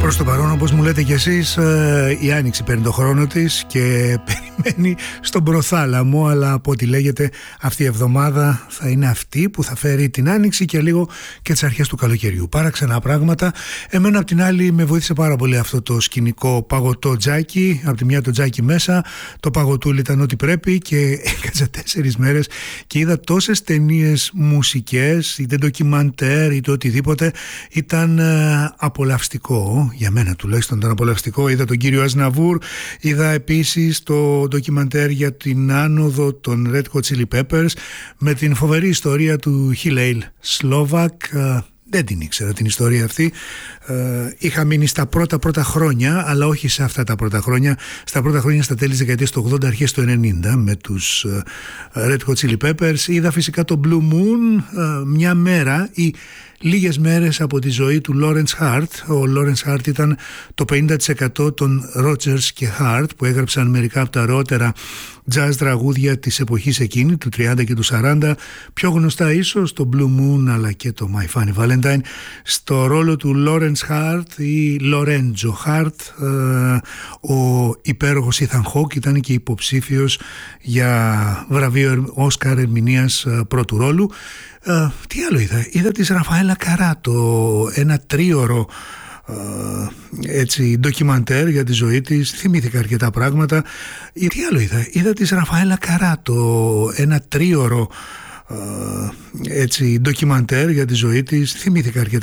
Προς το παρόν, όπως μου λέτε κι εσείς, η Άνοιξη παίρνει το χρόνο της και περιμένει στον προθάλαμο, αλλά από ό,τι λέγεται αυτή η εβδομάδα θα είναι αυτή που θα φέρει την Άνοιξη και λίγο και τις αρχές του καλοκαιριού. Παράξενα πράγματα. Εμένα απ' την άλλη με βοήθησε πάρα πολύ αυτό το σκηνικό παγωτό τζάκι. Απ' τη μια το τζάκι μέσα, το παγωτούλι ήταν ό,τι πρέπει και έκατσα 4 μέρες και είδα τόσες ταινίες μουσικές, είτε ντοκιμαντέρ είτε οτιδήποτε. Ήταν απολαυστικό. Για μένα τουλάχιστον ήταν απολαυστικό. Είδα τον κύριο Αζναβούρ, είδα επίσης το ντοκιμαντέρ για την άνοδο των Red Hot Chili Peppers με την φοβερή ιστορία του Hillel Slovak. Δεν την ήξερα την ιστορία αυτή. Είχα μείνει στα πρώτα χρόνια, αλλά όχι σε αυτά τα πρώτα χρόνια. Στα πρώτα χρόνια, στα τέλη της δεκαετίας του 80, αρχές του 90, με τους Red Hot Chili Peppers. Είδα φυσικά το Blue Moon, μια μέρα ή λίγες μέρες από τη ζωή του Lawrence Hart. Ο Lawrence Hart ήταν το 50% των Rodgers και Hart, που έγραψαν μερικά από τα ωραιότερα jazz τραγούδια της εποχής εκείνη, του 30 και του 40. Πιο γνωστά ίσως το Blue Moon, αλλά και το My Funny Valentine. Στο ρόλο του Lawrence Hart ή Lorenzo Hart, ο υπέροχος Ethan Hawke ήταν και υποψήφιος για βραβείο Όσκαρ ερμηνείας πρώτου ρόλου. Τι άλλο είδα? Είδα της Ραφαέλα Καράτο, ένα 3ωρο έτσι ντοκιμαντέρ για τη ζωή της. Θυμήθηκα αρκετά πράγματα. Τι άλλο είδα? Είδα της Ραφαέλα Καράτο, ένα 3ωρο έτσι ντοκιμαντέρ για τη ζωή της. Θυμήθηκα αρκετά